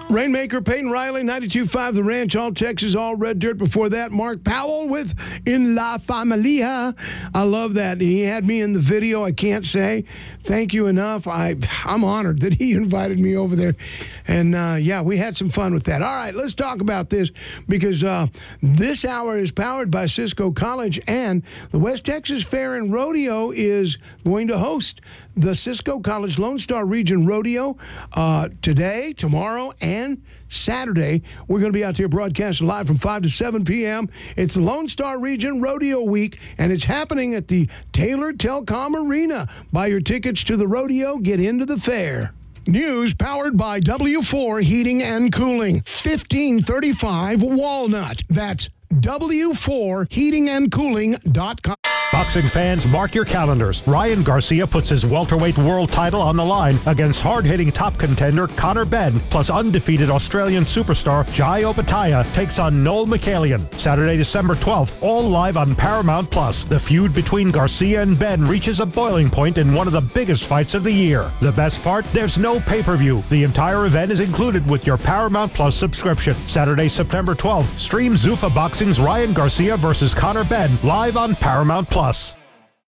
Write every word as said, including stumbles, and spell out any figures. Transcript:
Rainmaker, Peyton Riley, ninety-two point five The Ranch, all Texas, all Red Dirt. Before that, Mark Powell with In La Familia. I love that. He had me in the video. I can't say thank you enough. I, I'm honored that he invited me over there. And, uh, yeah, we had some fun with that. All right, let's talk about this because uh, this hour is powered by Cisco College, and the West Texas Fair and Rodeo is going to host the Cisco College Lone Star Region Rodeo uh, today, tomorrow, and Saturday. We're going to be out here broadcasting live from five to seven p.m. It's the Lone Star Region Rodeo Week, and it's happening at the Taylor Telcom Arena. Buy your tickets to the rodeo. Get into the fair. News powered by W four Heating and Cooling. fifteen thirty-five Walnut. That's W four heating and cooling dot com. Boxing fans, mark your calendars. Ryan Garcia puts his welterweight world title on the line against hard-hitting top contender Conor Benn, plus undefeated Australian superstar Jai Opetaia takes on Noel McCallion. Saturday, December twelfth, all live on Paramount Plus. The feud between Garcia and Benn reaches a boiling point in one of the biggest fights of the year. The best part? There's no pay-per-view. The entire event is included with your Paramount Plus subscription. Saturday, September twelfth, stream Zuffa Boxing's Ryan Garcia versus Conor Benn live on Paramount Plus.